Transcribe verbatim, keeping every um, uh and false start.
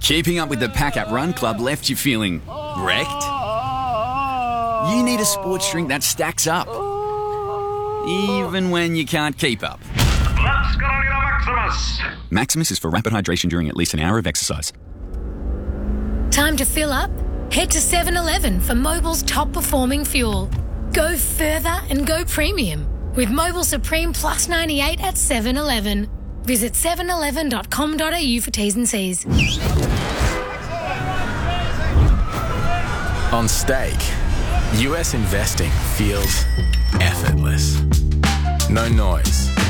Keeping up with the Pack Up Run Club left you feeling wrecked? You need a sports drink that stacks up, even when you can't keep up. Let's get on your Maximus! Maximus is for rapid hydration during at least an hour of exercise. Time to fill up? Head to seven eleven for Mobil's top-performing fuel. Go further and go premium with Mobil Supreme Plus ninety-eight at seven eleven. Visit seven eleven dot com dot a u for T's and C's. On stake, U S investing feels effortless. No noise,